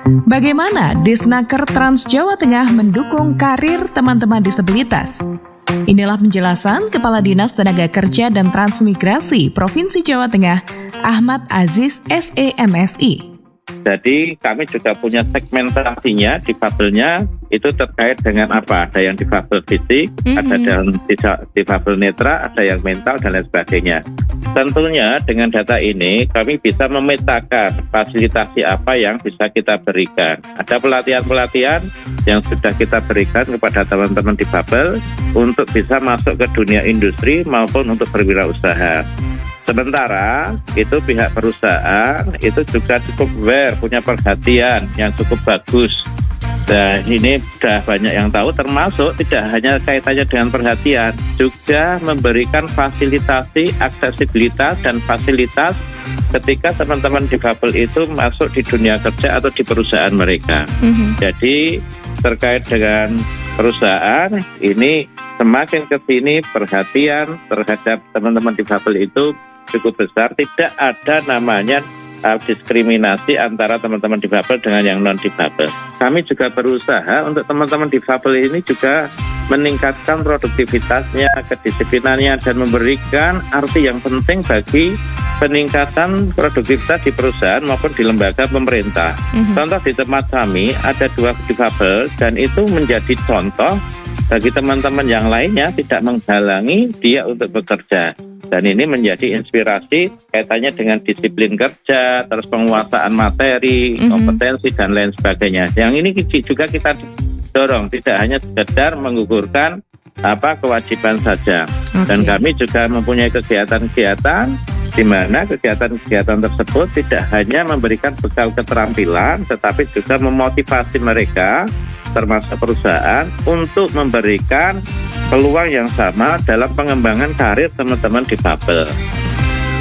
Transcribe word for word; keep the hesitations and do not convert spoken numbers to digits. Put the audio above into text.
Bagaimana Disnaker Trans Jawa Tengah mendukung karir teman-teman disabilitas? Inilah penjelasan Kepala Dinas Tenaga Kerja dan Transmigrasi Provinsi Jawa Tengah, Ahmad Aziz S E M S I. Jadi kami juga punya segmentasinya, difabelnya itu terkait dengan apa? Ada yang difabel fisik, mm-hmm. ada yang difabel netra, ada yang mental dan lain sebagainya. Tentunya dengan data ini kami bisa memetakan fasilitasi apa yang bisa kita berikan. Ada pelatihan-pelatihan yang sudah kita berikan kepada teman-teman difabel untuk bisa masuk ke dunia industri maupun untuk berwirausaha. Sementara itu pihak perusahaan itu juga cukup aware, punya perhatian yang cukup bagus. Dan ini sudah banyak yang tahu, termasuk tidak hanya kaitannya dengan perhatian, juga memberikan fasilitasi, aksesibilitas dan fasilitas ketika teman-teman difabel itu masuk di dunia kerja atau di perusahaan mereka. Mm-hmm. Jadi terkait dengan perusahaan ini semakin ke sini perhatian terhadap teman-teman difabel itu cukup besar, tidak ada namanya uh, diskriminasi antara teman-teman difabel dengan yang non-difabel. Kami juga berusaha untuk teman-teman difabel ini juga meningkatkan produktivitasnya, kedisiplinannya, dan memberikan arti yang penting bagi peningkatan produktivitas di perusahaan maupun di lembaga pemerintah. Mm-hmm. Contoh di tempat kami ada dua difabel dan itu menjadi contoh bagi teman-teman yang lainnya, tidak menghalangi dia untuk bekerja. Dan ini menjadi inspirasi kaitannya dengan disiplin kerja, terus penguasaan materi, mm-hmm. kompetensi, dan lain sebagainya. Yang ini juga kita dorong, tidak hanya sekedar menggugurkan apa kewajiban saja. Okay. Dan kami juga mempunyai kegiatan-kegiatan di mana kegiatan-kegiatan tersebut tidak hanya memberikan bekal keterampilan, tetapi juga memotivasi mereka, termasuk perusahaan, untuk memberikan peluang yang sama dalam pengembangan karir teman-teman difabel.